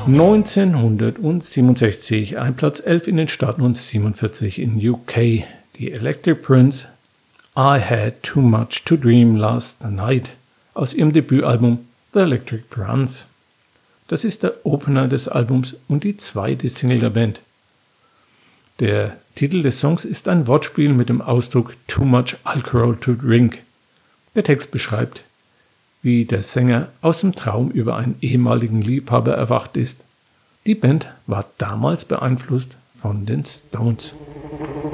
1967, ein Platz 11 in den Staaten und 47 in UK. Die Electric Prince, I Had Too Much to Dream Last Night aus ihrem Debütalbum The Electric Prince. Das ist der Opener des Albums und die zweite Single der Band. Der Titel des Songs ist ein Wortspiel mit dem Ausdruck Too Much Alcohol to Drink. Der Text beschreibt, wie der Sänger aus dem Traum über einen ehemaligen Liebhaber erwacht ist. Die Band war damals beeinflusst von den Stones.